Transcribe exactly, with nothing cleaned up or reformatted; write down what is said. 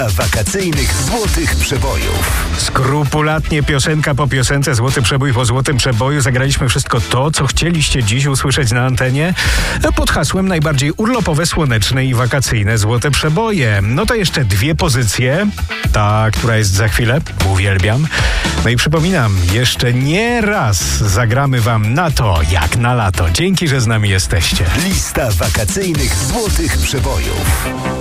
wakacyjnych złotych przebojów. Skrupulatnie, piosenka po piosence, złoty przebój po złotym przeboju. Zagraliśmy wszystko to, co chcieliście dziś usłyszeć na antenie pod hasłem najbardziej urlopowe, słoneczne i wakacyjne złote przeboje. No to jeszcze dwie pozycje. Ta, która jest za chwilę. Uwielbiam. No i przypominam, jeszcze nie raz zagramy wam na to, jak na lato. Dzięki, że z nami jesteście. Lista wakacyjnych złotych przebojów.